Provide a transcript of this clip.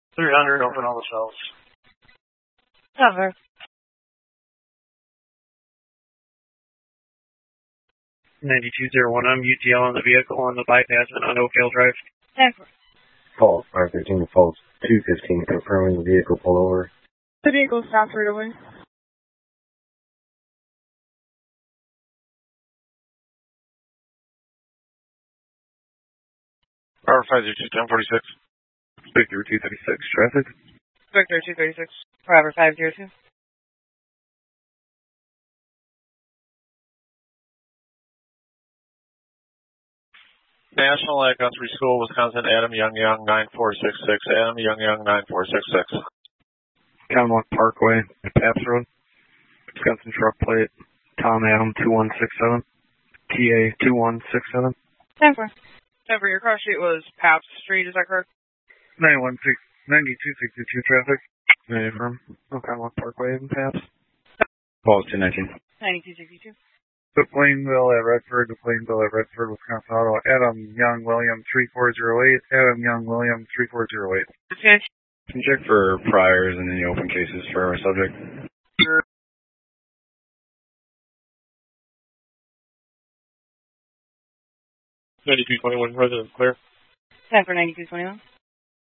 300, open all the cells. Cover. 9201, I'm UTL on the vehicle on the bypass on Oakdale Drive. Cover. False 513, false 215, confirming the vehicle pull over. The vehicle stopped right away. Power 502, 1046. Victor 236, traffic. Victor 236. Forever 502. National Ag Guthrie School, Wisconsin, Adam Young 9466. Adam Young 9466. Commonwealth Parkway, Paps Road. Wisconsin truck plate, Tom Adam 2167. TA 2167. Cover. Cover, your cross street was Paps Street, is that correct? 9262 traffic. Affirm. Commonwealth Parkway and Paps. False 219. 9262. The Plainville at Redford, Wisconsin Auto. Adam Young William 3408. Adam Young William 3408. Okay. Can check for priors and any open cases for our subject. Sure. 9221, resident clear. Time for 9221.